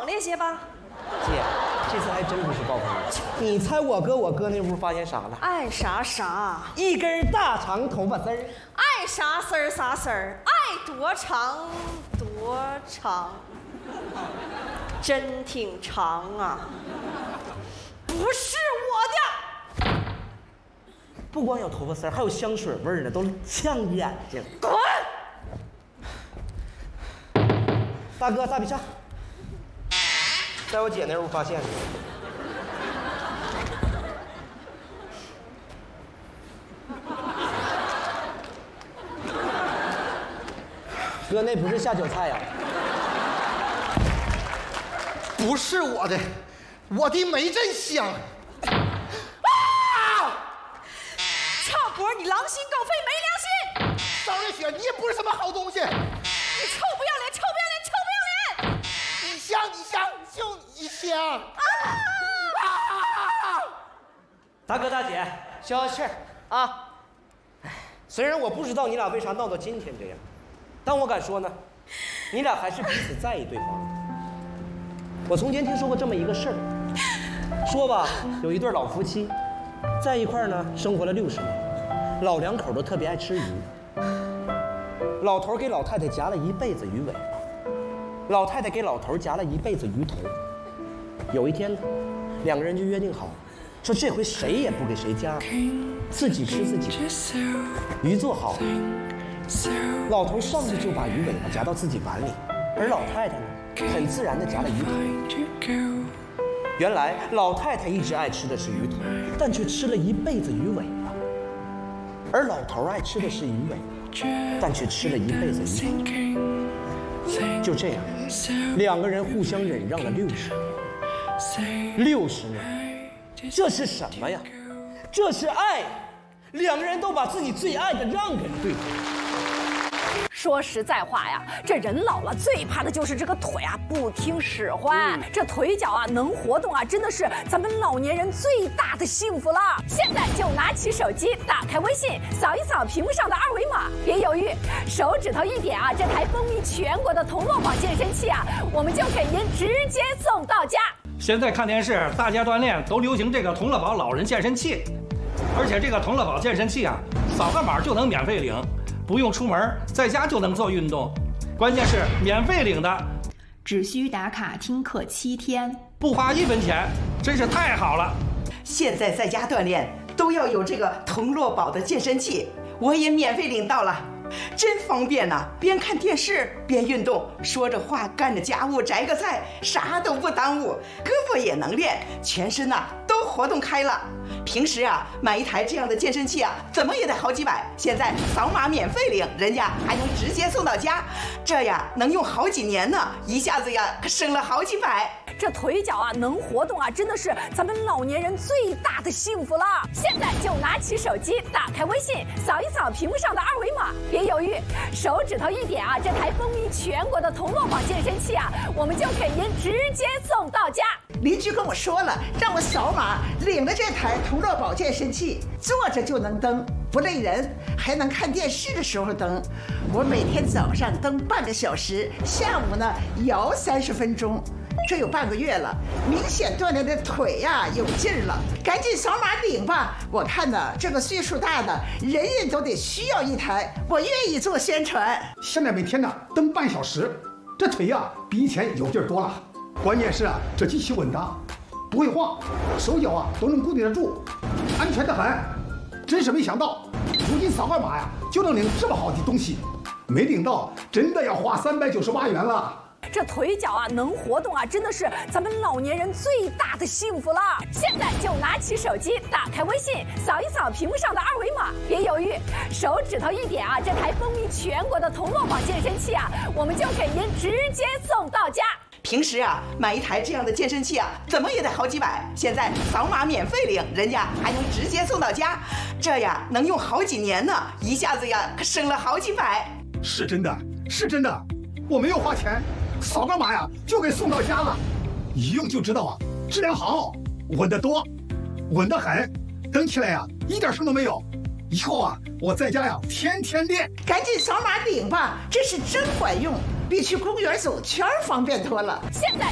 猛烈些吧。 姐，这次还真不是暴风雨。你猜我哥那屋发现啥了？ 爱啥啥， 一根大长头发丝儿。 爱啥丝儿啥丝儿，爱多长多长，真挺长啊。不是我的。 不光有头发丝儿，还有香水味儿呢，都呛眼睛。 滚！ 大哥，大比上，在我姐那屋发现的。哥，那不是下酒菜呀？ 不是我的，我的没真香。 俏婆，你狼心狗肺，没良心！ 张瑞雪，你也不是什么好东西。 你臭不要脸，臭不要脸，臭不要脸！ 你香，就你香。 大哥大姐，消消气儿啊！虽然我不知道你俩为啥闹到今天这样，但我敢说呢，你俩还是彼此在意对方的。我从前听说过这么一个事儿，说吧，有一对老夫妻，在一块儿呢生活了60年，老两口都特别爱吃鱼。老头给老太太夹了一辈子鱼尾巴，老太太给老头夹了一辈子鱼头。有一天呢，两个人就约定好，说这回谁也不给谁夹，自己吃自己的。鱼做好，老头上去就把鱼尾巴夹到自己碗里，而老太太呢，很自然地夹了鱼头。原来老太太一直爱吃的是鱼头，但却吃了一辈子鱼尾巴；而老头爱吃的是鱼尾巴，但却吃了一辈子鱼头。就这样，两个人互相忍让了60年。60年，这是什么呀？这是爱，两个人都把自己最爱的让给了对方。 说实在话呀，这人老了最怕的就是这个腿啊不听使唤，这腿脚啊能活动啊，真的是咱们老年人最大的幸福了。现在就拿起手机，打开微信，扫一扫屏幕上的二维码，别犹豫，手指头一点啊，这台风靡全国的童乐宝健身器啊，我们就给您直接送到家。 现在看电视，大家锻炼都流行这个童乐宝老人健身器，而且这个童乐宝健身器啊，扫个码就能免费领。不用出门，在家就能做运动，关键是免费领的， 只需打卡听课7天， 不花1分钱，真是太好了。 现在在家锻炼都要有这个童乐宝的健身器，我也免费领到了，真方便呐！边看电视边运动，说着话干着家务摘个菜，啥都不耽误，胳膊也能练，全身呐都活动开了。平时啊买一台这样的健身器啊，怎么也得好几百，现在扫码免费领，人家还能直接送到家，这呀能用好几年呢，一下子呀可省了好几百。 这腿脚啊能活动啊，真的是咱们老年人最大的幸福了。现在就拿起手机，打开微信，扫一扫屏幕上的二维码，别犹豫，手指头一点啊，这台风靡全国的童乐宝健身器啊，我们就给您直接送到家。 邻居跟我说了，让我扫码领了这台童乐宝健身器，坐着就能蹬，不累人，还能看电视的时候蹬。我每天早上蹬半个小时，下午呢摇30分钟，这有半个月了，明显锻炼的腿呀有劲儿了。赶紧扫码领吧！我看呢，这个岁数大的人人都得需要一台，我愿意做宣传。 现在每天呢蹬半小时，这腿呀比以前有劲儿多了。关键是啊，这机器稳当，不会晃，手脚啊都能固定得住，安全得很。真是没想到，如今扫个码呀就能领这么好的东西，没领到真的要花398元了。 这腿脚啊能活动啊，真的是咱们老年人最大的幸福了。现在就拿起手机，打开微信，扫一扫屏幕上的二维码，别犹豫，手指头一点啊，这台风靡全国的童乐宝健身器啊，我们就给您直接送到家。 平时啊买一台这样的健身器啊，怎么也得好几百，现在扫码免费领，人家还能直接送到家，这呀能用好几年呢，一下子呀可省了好几百。 是真的，是真的，我没有花钱，扫个码呀就给送到家了，一用就知道啊，质量好，稳得多，稳得很，蹬起来呀一点声都没有。以后啊我在家呀天天练。 赶紧扫码领吧，这是真管用，比去公园走圈方便多了。 现在